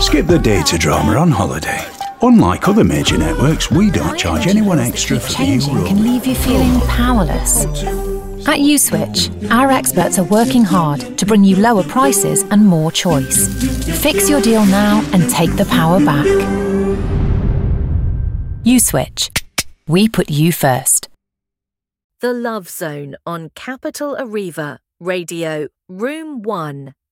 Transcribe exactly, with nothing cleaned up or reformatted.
Skip the data drama on holiday. Unlike other major networks, we don't charge anyone extra for the new Changing roaming. can leave you feeling powerless. At USwitch, our experts are working hard to bring you lower prices and more choice. Fix your deal now and take the power back. USwitch. We put you first. The Love Zone on Capital Arriva, Radio, Room one.